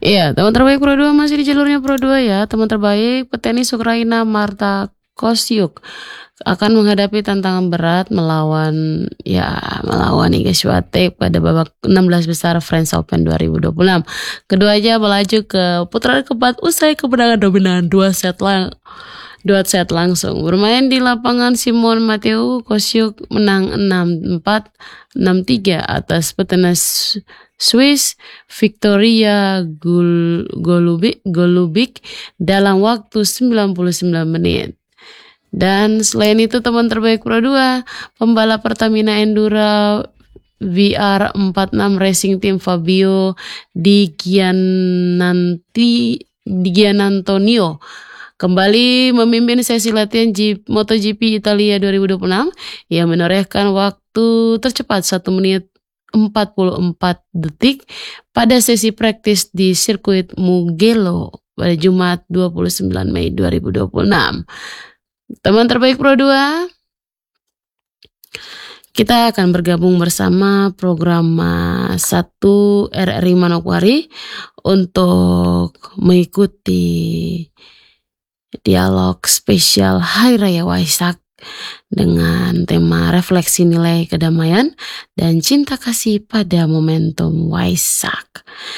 Iya, teman terbaik Pro 2 masih di jalurnya Pro 2 ya. Teman terbaik petenis Ukraina Marta Kostyuk akan menghadapi tantangan berat melawan Iga Swiatek pada babak 16 besar French Open 2026. Keduanya melaju ke putaran keempat usai kemenangan dominan 2 set langsung. Bermain di lapangan Simon Mateu, Kostyuk menang 6-4, 6-3 atas petenis Swiss Victoria Golubic dalam waktu 99 menit. Dan selain itu teman terbaik Pro 2, pembalap Pertamina Enduro VR46 Racing Team Fabio Di Gianantonio kembali memimpin sesi latihan MotoGP Italia 2026 yang menorehkan waktu tercepat 1 menit 44 detik pada sesi praktis di sirkuit Mugello pada Jumat 29 Mei 2026. Teman terbaik Pro 2, kita akan bergabung bersama program 1 RRI Manokwari untuk mengikuti dialog spesial Hari Raya Waisak dengan tema refleksi nilai kedamaian dan cinta kasih pada momentum Waisak.